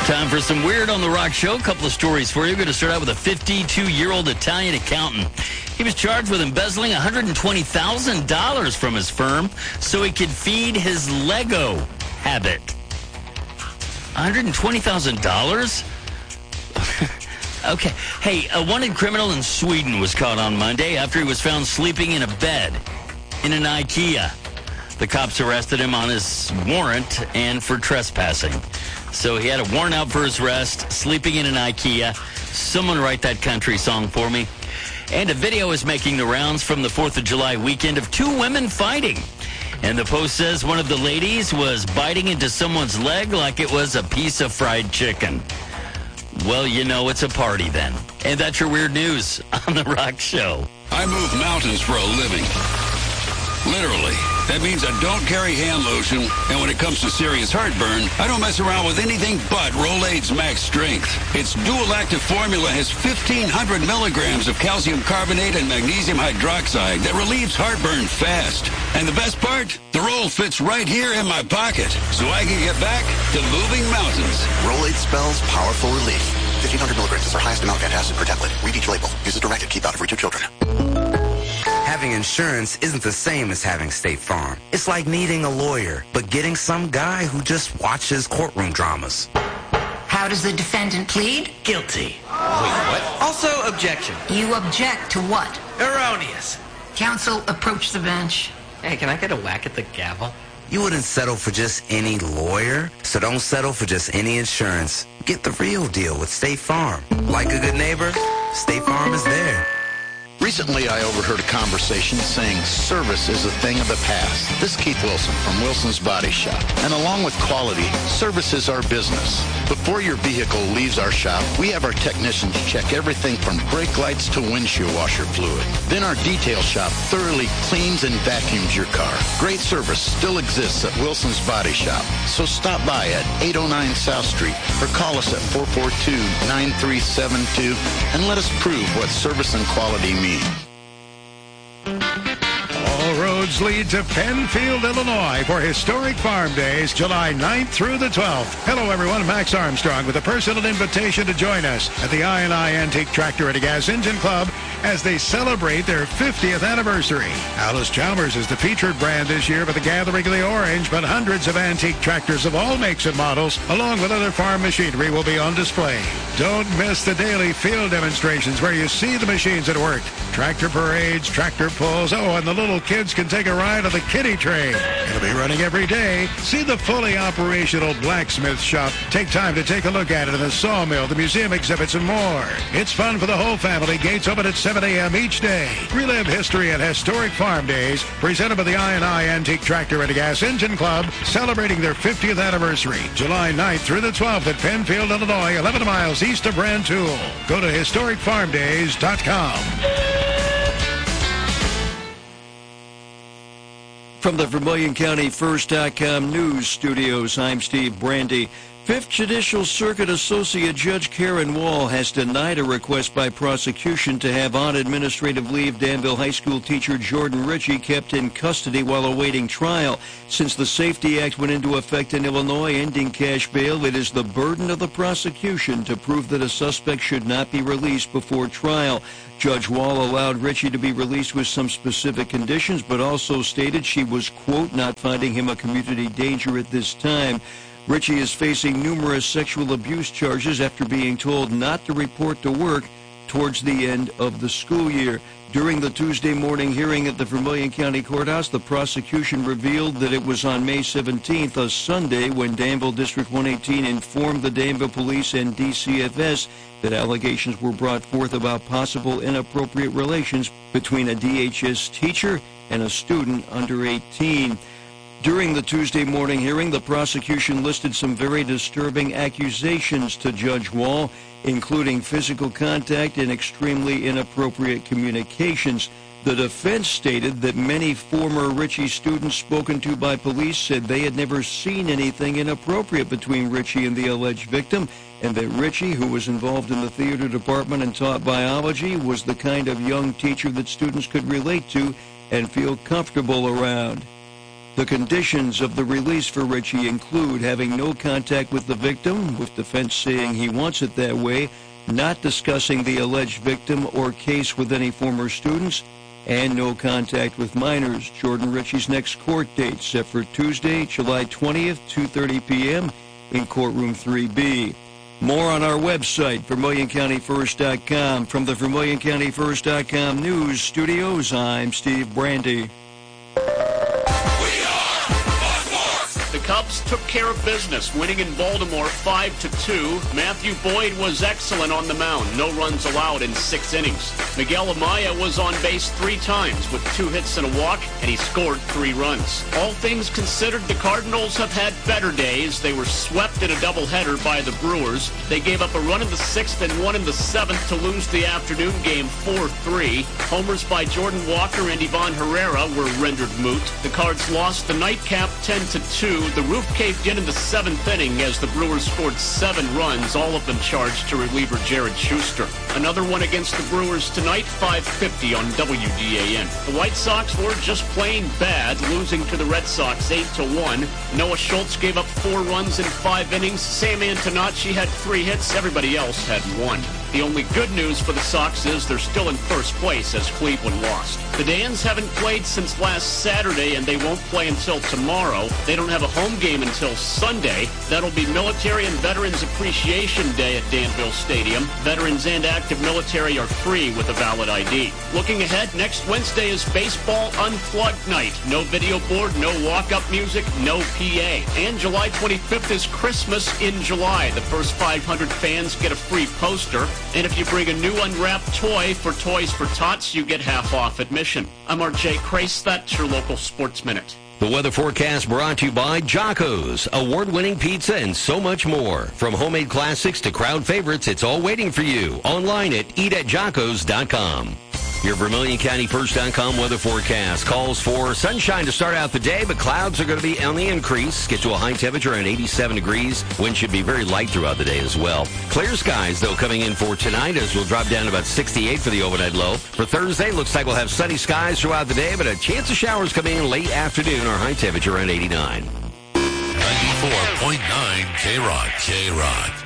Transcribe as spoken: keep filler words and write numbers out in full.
Time for some Weird on the Rock Show. A couple of stories for you. We're going to start out with a fifty-two-year-old Italian accountant. He was charged with embezzling one hundred twenty thousand dollars from his firm so he could feed his Lego habit. one hundred twenty thousand dollars? Okay. Hey, a wanted criminal in Sweden was caught on Monday after he was found sleeping in a bed in an IKEA. The cops arrested him on his warrant and for trespassing. So he had a warrant out for his arrest, sleeping in an IKEA. Someone write that country song for me. And a video is making the rounds from the fourth of July weekend of two women fighting. And the Post says one of the ladies was biting into someone's leg like it was a piece of fried chicken. Well, you know it's a party then. And that's your weird news on The Rock Show. I move mountains for a living. Literally. That means I don't carry hand lotion, and when it comes to serious heartburn, I don't mess around with anything but Rolaids Max Strength. Its dual-active formula has fifteen hundred milligrams of calcium carbonate and magnesium hydroxide that relieves heartburn fast. And the best part? The roll fits right here in my pocket, so I can get back to moving mountains. Rolaids spells powerful relief. fifteen hundred milligrams is our highest amount of antacid per tablet. Read each label. Use as directed. Keep out of reach of children. Having insurance isn't the same as having State Farm. It's like needing a lawyer, but getting some guy who just watches courtroom dramas. How does the defendant plead? Guilty. Wait, what? Also, objection. You object to what? Erroneous. Counsel, approach the bench. Hey, can I get a whack at the gavel? You wouldn't settle for just any lawyer, so don't settle for just any insurance. Get the real deal with State Farm. Like a good neighbor, State Farm is there. Recently, I overheard a conversation saying service is a thing of the past. This is Keith Wilson from Wilson's Body Shop. And along with quality, service is our business. Before your vehicle leaves our shop, we have our technicians check everything from brake lights to windshield washer fluid. Then our detail shop thoroughly cleans and vacuums your car. Great service still exists at Wilson's Body Shop. So stop by at eight oh nine South Street or call us at four four two, nine three seven two and let us prove what service and quality mean. All roads lead to Penfield, Illinois for Historic Farm Days, July ninth through the twelfth. Hello, everyone. Max Armstrong with a personal invitation to join us at the I and I Antique Tractor and Gas Engine Club as they celebrate their fiftieth anniversary. Alice Chalmers is the featured brand this year for the Gathering of the Orange, but hundreds of antique tractors of all makes and models, along with other farm machinery, will be on display. Don't miss the daily field demonstrations where you see the machines at work. Tractor parades, tractor pulls, oh, and the little kids can take a ride on the kiddie train. It'll be running every day. See the fully operational blacksmith shop. Take time to take a look at it in the sawmill, the museum exhibits, and more. It's fun for the whole family. Gates open at seven a.m. each day. Relive history at Historic Farm Days, presented by the I and I Antique Tractor and Gas Engine Club, celebrating their fiftieth anniversary, July ninth through the twelfth at Penfield, Illinois, eleven miles east of Rantoul. Go to historic farm days dot com. From the Vermilion County First dot com news studios, I'm Steve Brandy. Fifth Judicial Circuit Associate Judge Karen Wall has denied a request by prosecution to have on administrative leave Danville High School teacher Jordan Ritchie kept in custody while awaiting trial. Since the Safety Act went into effect in Illinois, ending cash bail, it is the burden of the prosecution to prove that a suspect should not be released before trial. Judge Wall allowed Ritchie to be released with some specific conditions, but also stated she was, quote, not finding him a community danger at this time. Ritchie is facing numerous sexual abuse charges after being told not to report to work towards the end of the school year. During the Tuesday morning hearing at the Vermilion County Courthouse, the prosecution revealed that it was on May seventeenth, a Sunday, when Danville District one eighteen informed the Danville Police and D C F S that allegations were brought forth about possible inappropriate relations between a D H S teacher and a student under eighteen. During the Tuesday morning hearing, the prosecution listed some very disturbing accusations to Judge Wall, including physical contact and extremely inappropriate communications. The defense stated that many former Ritchie students spoken to by police said they had never seen anything inappropriate between Ritchie and the alleged victim, and that Ritchie, who was involved in the theater department and taught biology, was the kind of young teacher that students could relate to and feel comfortable around. The conditions of the release for Richie include having no contact with the victim, with defense saying he wants it that way, not discussing the alleged victim or case with any former students, and no contact with minors. Jordan Ritchie's next court date set for Tuesday, July twentieth, two thirty p.m. in courtroom three B. More on our website, Vermilion County First dot com. From the Vermilion County First dot com news studios, I'm Steve Brandy. The Cubs took care of business, winning in Baltimore five to two. Matthew Boyd was excellent on the mound. No runs allowed in six innings. Miguel Amaya was on base three times with two hits and a walk, and he scored three runs. All things considered, the Cardinals have had better days. They were swept in a doubleheader by the Brewers. They gave up a run in the sixth and one in the seventh to lose the afternoon game four three. Homers by Jordan Walker and Ivan Herrera were rendered moot. The Cards lost the nightcap ten to two. The roof caved in in the seventh inning as the Brewers scored seven runs, all of them charged to reliever Jared Schuster. Another one against the Brewers tonight, five fifty on W D A N. The White Sox were just plain bad, losing to the Red Sox eight to one. Noah Schultz gave up four runs in five innings. Sam Antonacci had three hits. Everybody else had one. The only good news for the Sox is they're still in first place as Cleveland lost. The Dans haven't played since last Saturday, and they won't play until tomorrow. They don't have a home game until Sunday. That'll be Military and Veterans Appreciation Day at Danville Stadium. Veterans and active military are free with a valid I D. Looking ahead, next Wednesday is Baseball Unplugged Night. No video board, no walk-up music, no P A. And July twenty-fifth is Christmas in July. The first five hundred fans get a free poster. And if you bring a new unwrapped toy for Toys for Tots, you get half off admission. I'm R J Crace. That's your local Sports Minute. The weather forecast brought to you by Jocko's, award-winning pizza and so much more. From homemade classics to crowd favorites, it's all waiting for you. Online at eat at jockos dot com. Your Vermilion County First dot com weather forecast calls for sunshine to start out the day, but clouds are going to be on the increase. Get to a high temperature around eighty-seven degrees. Wind should be very light throughout the day as well. Clear skies, though, coming in for tonight as we'll drop down to about sixty-eight for the overnight low. For Thursday, looks like we'll have sunny skies throughout the day, but a chance of showers coming in late afternoon. Our high temperature around eighty-nine. ninety-four point nine K-Rock. K-Rock.